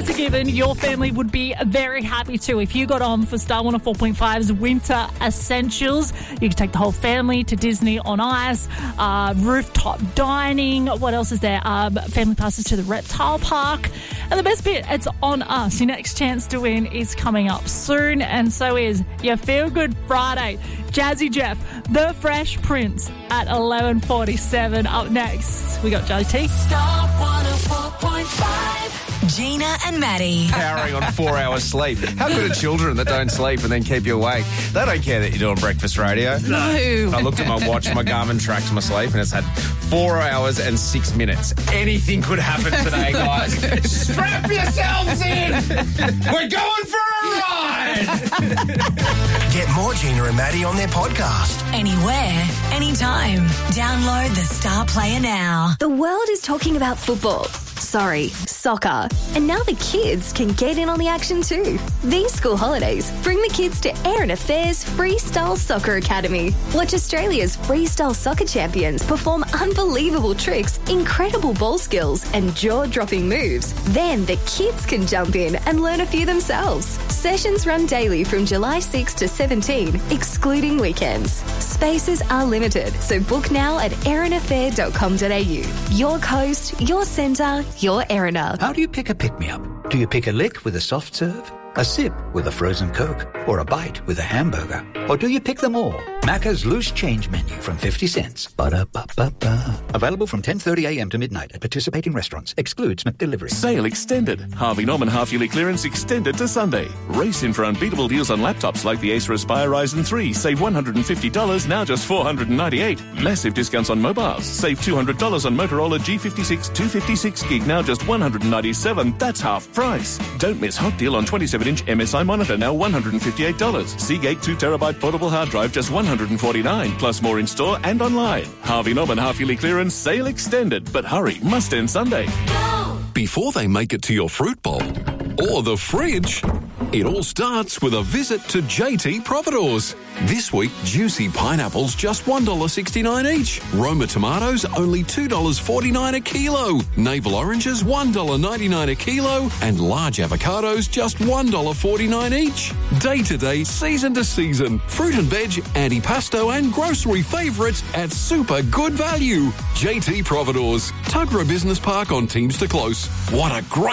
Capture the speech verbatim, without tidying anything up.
That's a given. Your family would be very happy too. If you got on for Star one oh four point five's Winter Essentials, you could take the whole family to Disney on Ice, uh, rooftop dining. What else is there? Um, family passes to the reptile park. And the best bit, it's on us. Your next chance to win is coming up soon, and so is your Feel Good Friday. Jazzy Jeff, The Fresh Prince at eleven forty-seven. Up next, we got J T. Star one oh four point five. Gina and Maddie. Powering on four hours sleep. How good are children that don't sleep and then keep you awake? They don't care that you're doing breakfast radio. No. I looked at my watch, my Garmin tracks my sleep, and it's had four hours and six minutes. Anything could happen today, guys. Strap yourselves in. We're going for a ride. Get more Gina and Maddie on their podcast. Anywhere, anytime. Download the Star Player now. The world is talking about football. Sorry, soccer. And now the kids can get in on the action too. These school holidays, bring the kids to Aaron Affairs Freestyle Soccer Academy. Watch Australia's freestyle soccer champions perform unbelievable tricks, incredible ball skills, and jaw-dropping moves. Then the kids can jump in and learn a few themselves. Sessions run daily from July sixth to seventeenth, excluding weekends. Spaces are limited, so book now at aaron affair dot com dot a u. Your coast, your centre, your Erina. How do you pick a pick-me-up? Do you pick a lick with a soft serve, a sip with a frozen Coke, or a bite with a hamburger? Or do you pick them all? Macca's Loose Change Menu from fifty cents. Ba-da-ba-ba-ba. Available from ten thirty a m to midnight at participating restaurants. Excludes McDelivery. Sale extended. Harvey Norman half-yearly clearance extended to Sunday. Race in for unbeatable deals on laptops like the Acer Aspire Ryzen three. Save one hundred fifty dollars, now just four hundred ninety-eight dollars. Massive discounts on mobiles. Save two hundred dollars on Motorola G fifty-six two fifty-six gig, now just one hundred ninety-seven dollars. That's half price. Don't miss hot deal on twenty-seven inch M S I monitor, now one hundred fifty-eight dollars. Seagate two terabyte portable hard drive, just one hundred forty-nine dollars. Plus more in store and online. Harvey Norman half-yearly clearance, sale extended. But hurry, must end Sunday. Before they make it to your fruit bowl or the fridge, it all starts with a visit to J T Providores. This week, juicy pineapples just one dollar sixty-nine each. Roma tomatoes only two dollars forty-nine a kilo. Navel oranges one dollar ninety-nine a kilo. And large avocados just one dollar forty-nine each. Day to day, season to season. Fruit and veg, antipasto and grocery favourites at super good value. J T Providores, Tuggerah Business Park on Teamster Close. What a great